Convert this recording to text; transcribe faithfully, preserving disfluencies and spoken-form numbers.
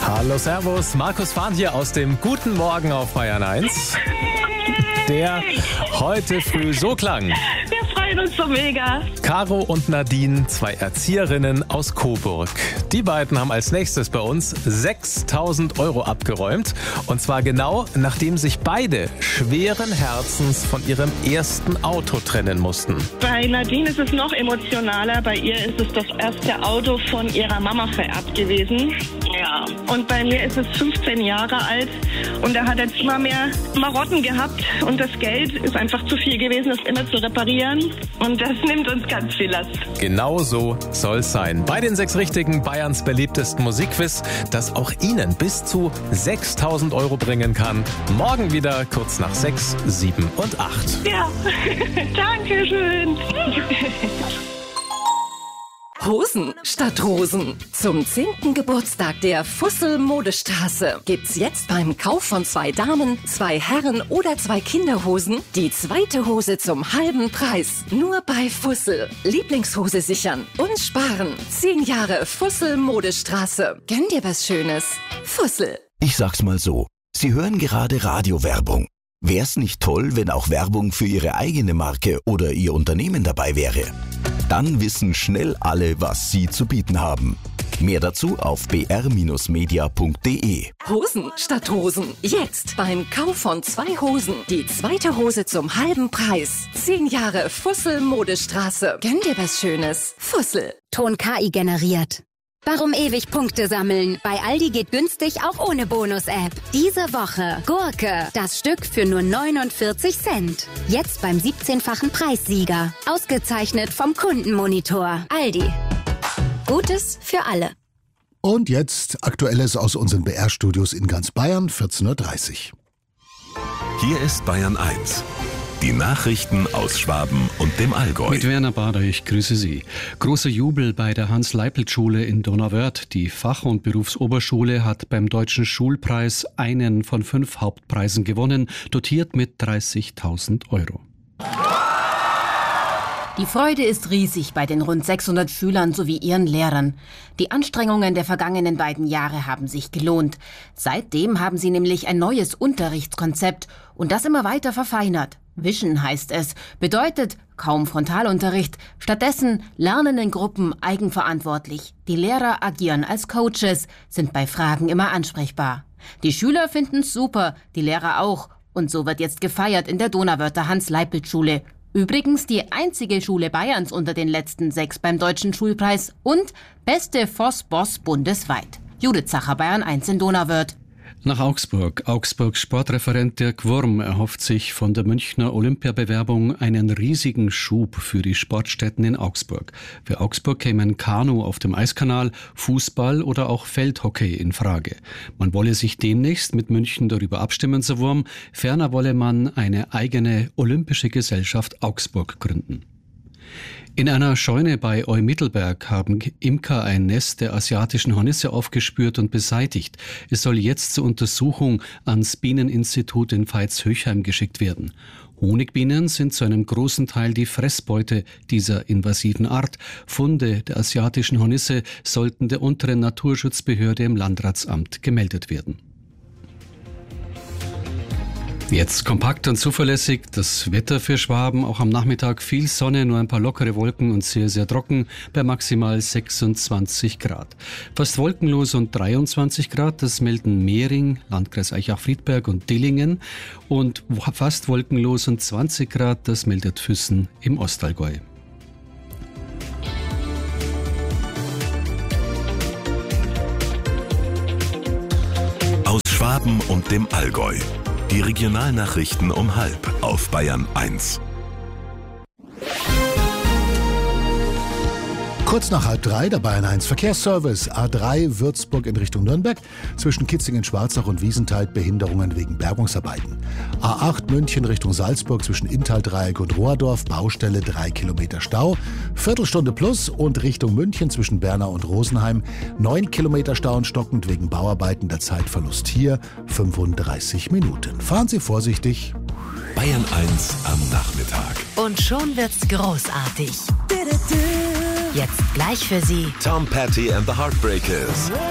Hallo, servus. Markus Fahn hier aus dem Guten Morgen auf Bayern eins. Der heute früh so klang. Wir freuen uns so mega. Caro und Nadine, zwei Erzieherinnen aus Coburg. Die beiden haben als nächstes bei uns sechstausend Euro abgeräumt. Und zwar genau, nachdem sich beide schweren Herzens von ihrem ersten Auto trennen mussten. Bei Nadine ist es noch emotionaler. Bei ihr ist es das erste Auto von ihrer Mama vererbt gewesen. Ja. Und bei mir ist es fünfzehn Jahre alt. Und er hat jetzt immer mehr Marotten gehabt. Und das Geld ist einfach zu viel gewesen, das immer zu reparieren. Und das nimmt uns ganz viel Last. Genau so soll's sein. Bei den sechs Richtigen, Bayerns beliebtesten Musikquiz, das auch Ihnen bis zu sechstausend Euro bringen kann. Morgen wieder kurz nach sechs, sieben und acht. Ja, danke schön. Hosen statt Rosen. Zum zehnten Geburtstag der Fussel Modestraße gibt's jetzt beim Kauf von zwei Damen, zwei Herren oder zwei Kinderhosen die zweite Hose zum halben Preis. Nur bei Fussel. Lieblingshose sichern und sparen. Zehn Jahre Fussel Modestraße. Gönn dir was Schönes. Fussel. Ich sag's mal so. Sie hören gerade Radiowerbung. Wär's nicht toll, wenn auch Werbung für Ihre eigene Marke oder Ihr Unternehmen dabei wäre? Dann wissen schnell alle, was Sie zu bieten haben. Mehr dazu auf b r media punkt d e. Hosen statt Rosen. Jetzt beim Kauf von zwei Hosen die zweite Hose zum halben Preis. Zehn Jahre Fussel Modestraße. Gönn dir was Schönes. Fussel. Ton K I generiert. Warum ewig Punkte sammeln? Bei Aldi geht günstig auch ohne Bonus-App. Diese Woche Gurke, das Stück für nur neunundvierzig Cent. Jetzt beim siebzehnfachen Preissieger. Ausgezeichnet vom Kundenmonitor. Aldi. Gutes für alle. Und jetzt Aktuelles aus unseren B R-Studios in ganz Bayern, vierzehn Uhr dreißig. Hier ist Bayern eins. Die Nachrichten aus Schwaben und dem Allgäu. Mit Werner Bader, ich grüße Sie. Großer Jubel bei der Hans-Leipelt-Schule in Donauwörth. Die Fach- und Berufsoberschule hat beim Deutschen Schulpreis einen von fünf Hauptpreisen gewonnen, dotiert mit dreißigtausend Euro. Die Freude ist riesig bei den rund sechshundert Schülern sowie ihren Lehrern. Die Anstrengungen der vergangenen beiden Jahre haben sich gelohnt. Seitdem haben sie nämlich ein neues Unterrichtskonzept und das immer weiter verfeinert. Vision heißt es, bedeutet kaum Frontalunterricht, stattdessen lernen in Gruppen eigenverantwortlich. Die Lehrer agieren als Coaches, sind bei Fragen immer ansprechbar. Die Schüler finden's super, die Lehrer auch. Und so wird jetzt gefeiert in der Donauwörther Hans-Leipelt-Schule. Übrigens die einzige Schule Bayerns unter den letzten sechs beim Deutschen Schulpreis und beste V O S-Boss bundesweit. Judith Zacher, Bayern eins in Donauwörth. Nach Augsburg. Augsburgs Sportreferent Dirk Wurm erhofft sich von der Münchner Olympiabewerbung einen riesigen Schub für die Sportstätten in Augsburg. Für Augsburg kämen Kanu auf dem Eiskanal, Fußball oder auch Feldhockey in Frage. Man wolle sich demnächst mit München darüber abstimmen, so Wurm. Ferner wolle man eine eigene Olympische Gesellschaft Augsburg gründen. In einer Scheune bei Eumittelberg haben Imker ein Nest der asiatischen Hornisse aufgespürt und beseitigt. Es soll jetzt zur Untersuchung ans Bieneninstitut in Veitshöchheim geschickt werden. Honigbienen sind zu einem großen Teil die Fressbeute dieser invasiven Art. Funde der asiatischen Hornisse sollten der unteren Naturschutzbehörde im Landratsamt gemeldet werden. Jetzt kompakt und zuverlässig das Wetter für Schwaben. Auch am Nachmittag viel Sonne, nur ein paar lockere Wolken und sehr, sehr trocken bei maximal sechsundzwanzig Grad. Fast wolkenlos und dreiundzwanzig Grad, das melden Mehring, Landkreis Aichach-Friedberg und Dillingen. Und fast wolkenlos und zwanzig Grad, das meldet Füssen im Ostallgäu. Aus Schwaben und dem Allgäu. Die Regionalnachrichten um halb auf Bayern eins. Kurz nach halb drei, der Bayern eins Verkehrsservice. A drei Würzburg in Richtung Nürnberg. Zwischen Kitzingen-Schwarzach und Wiesenthal Behinderungen wegen Bergungsarbeiten. A acht München Richtung Salzburg zwischen Inntal-Dreieck und Rohrdorf. Baustelle drei Kilometer Stau. Viertelstunde plus und Richtung München zwischen Bernau und Rosenheim. neun Kilometer Stau und stockend wegen Bauarbeiten. Der Zeitverlust hier fünfunddreißig Minuten. Fahren Sie vorsichtig. Bayern eins am Nachmittag. Und schon wird's großartig. Jetzt gleich für Sie Tom Petty and the Heartbreakers.